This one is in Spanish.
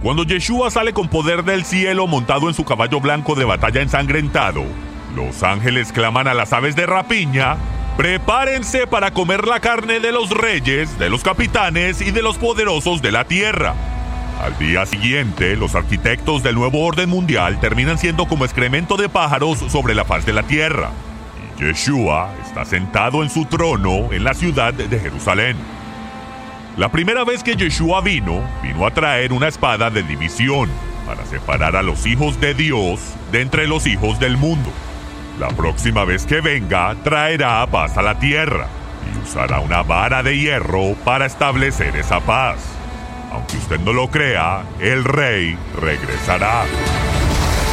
Cuando Yeshua sale con poder del cielo montado en su caballo blanco de batalla ensangrentado, los ángeles claman a las aves de rapiña: prepárense para comer la carne de los reyes, de los capitanes y de los poderosos de la tierra. Al día siguiente, los arquitectos del nuevo orden mundial terminan siendo como excremento de pájaros sobre la faz de la tierra. Y Yeshua está sentado en su trono en la ciudad de Jerusalén. La primera vez que Yeshua vino a traer una espada de división para separar a los hijos de Dios de entre los hijos del mundo. La próxima vez que venga, traerá paz a la tierra y usará una vara de hierro para establecer esa paz. Aunque usted no lo crea, el rey regresará.